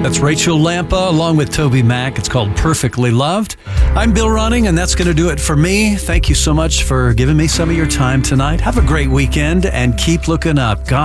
That's Rachel Lampa along with Toby Mac. It's called Perfectly Loved. I'm Bill Running, and that's going to do it for me. Thank you so much for giving me some of your time tonight. Have a great weekend and keep looking up. God